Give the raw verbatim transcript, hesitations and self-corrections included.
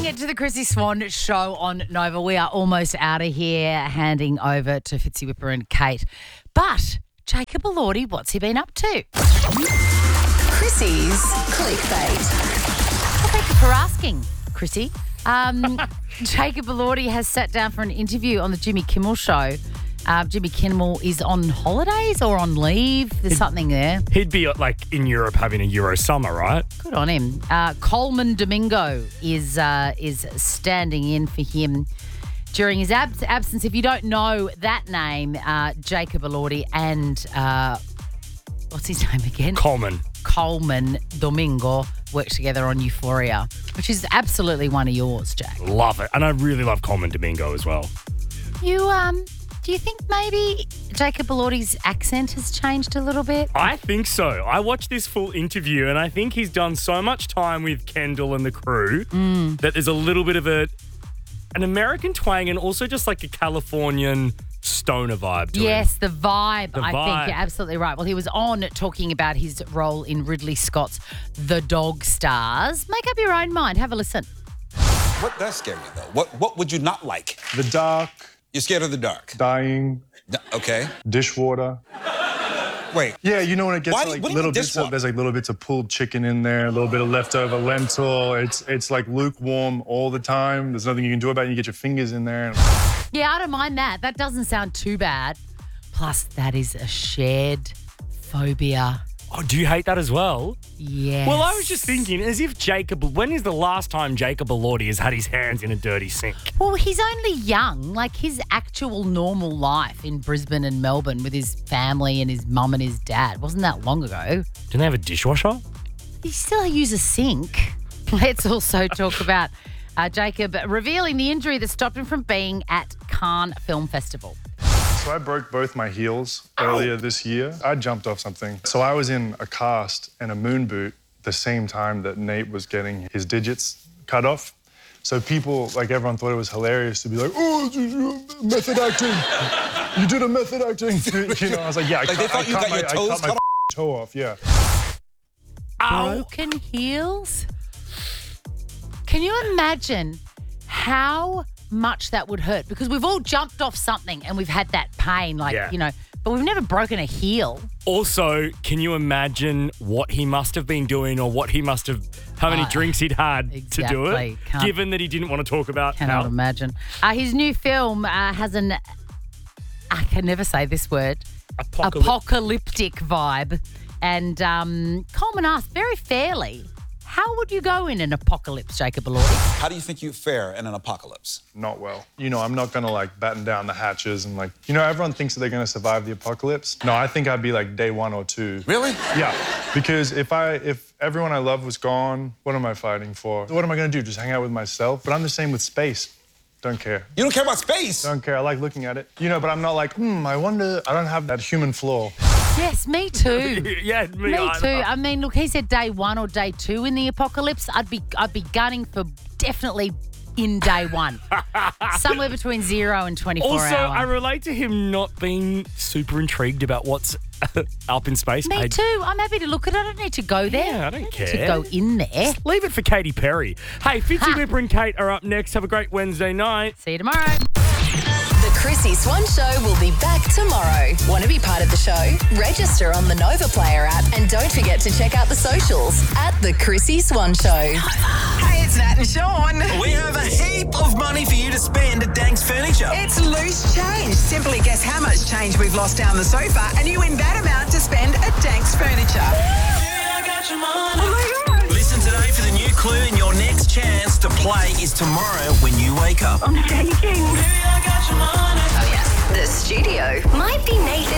get to the Chrissy Swan show on Nova. We are almost out of here, handing over to Fitzy Whipper and Kate. But Jacob Elordi, what's he been up to? Chrissy's Clickbait. Well, thank you for asking, Chrissy. Um, Jacob Elordi has sat down for an interview on the Jimmy Kimmel show. Uh, Jimmy Kimmel is on holidays or on leave. There's something there. He'd be like in Europe having a Euro summer, right? Good on him. Uh, Coleman Domingo is uh, is standing in for him during his ab- absence. If you don't know that name, uh, Jacob Elordi and uh, what's his name again? Coleman. Coleman Domingo work together on Euphoria, which is absolutely one of yours, Jack. Love it. And I really love Coleman Domingo as well. You um. Do you think maybe Jacob Elordi's accent has changed a little bit? I think so. I watched this full interview and I think he's done so much time with Kendall and the crew mm. that there's a little bit of a an American twang and also just like a Californian stoner vibe to yes, him. the vibe. The I vibe. think you're absolutely right. Well, he was on talking about his role in Ridley Scott's The Dog Stars. Make up your own mind. Have a listen. What does scare you, though? What What would you not like? The dark. You're scared of the dark? Dying. D- okay. Dishwater. Wait. Yeah, you know when it gets Why- like what do you little mean bits dishwater? of, there's like little bits of pulled chicken in there, a little bit of leftover lentil. It's it's like lukewarm all the time. There's nothing you can do about it. You get your fingers in there. Yeah, I don't mind that. That doesn't sound too bad. Plus, that is a shared phobia. Oh, do you hate that as well? Yes. Well, I was just thinking, as if Jacob, when is the last time Jacob Elordi has had his hands in a dirty sink? Well, he's only young. Like his actual normal life in Brisbane and Melbourne with his family and his mum and his dad wasn't that long ago. Didn't they have a dishwasher? He still use a sink. Let's also talk about uh, Jacob revealing the injury that stopped him from being at Cannes Film Festival. So I broke both my heels earlier this year. I jumped off something. So I was in a cast and a moon boot the same time that Nate was getting his digits cut off. So people, like everyone thought it was hilarious to be like, oh, method acting. You did a method acting. You know, I was like, yeah, I Like cut, they thought I you cut got my, your I toes cut my cut toe off, yeah. Broken heels? Can you imagine how much that would hurt? Because we've all jumped off something and we've had that pain, like, Yeah. you know, but we've never broken a heel. Also, can you imagine what he must have been doing or what he must have, how many Uh, drinks he'd had to do exactly. it, Can't- given that he didn't want to talk about Cannot how... imagine. Uh, his new film uh, has an, I can never say this word, Apocalyp- apocalyptic vibe. And um, Coleman asked very fairly, how would you go in an apocalypse, Jacob Elordi? How do you think you'd fare in an apocalypse? Not well. You know, I'm not gonna like batten down the hatches and like, you know, everyone thinks that they're gonna survive the apocalypse. No, I think I'd be like day one or two. Really? Yeah, because if I, if everyone I love was gone, what am I fighting for? What am I gonna do? Just hang out with myself? But I'm the same with space. Don't care. You don't care about space? Don't care. I like looking at it. You know, but I'm not like, hmm, I wonder. I don't have that human flaw. Yes, me too. yeah, me, Me I- too. I mean, look, he said day one or day two in the apocalypse. I'd be, I'd be gunning for definitely in day one, somewhere between zero and twenty-four Also, hour. I relate to him not being super intrigued about what's up in space. Me I- too. I'm happy to look at it. I don't need to go there. Yeah, I don't need care. to go in there. Leave it for Katy Perry. Hey, Fitzy Whipper and Kate are up next. Have a great Wednesday night. See you tomorrow. The Chrissy Swan Show will be back tomorrow. Want to be part of the show? Register on the Nova Player app and don't forget to check out the socials at The Chrissy Swan Show. Hey, it's Nat and Sean. We have a heap of money for you to spend at Danks Furniture. It's loose change. Simply guess how much change we've lost down the sofa and you win that amount to spend at Danks Furniture. I got your money. Oh my God. Listen today for the new clue, and your next chance to play is tomorrow when you wake up. I'm shaking. I got your money. Oh, yes. The studio might be Nathan